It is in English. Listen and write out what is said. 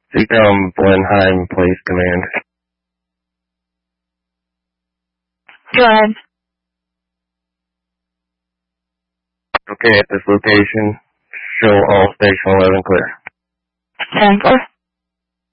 Blenheim Place Command. Go ahead. Okay, at this location, show all Station 11 clear. 10-4.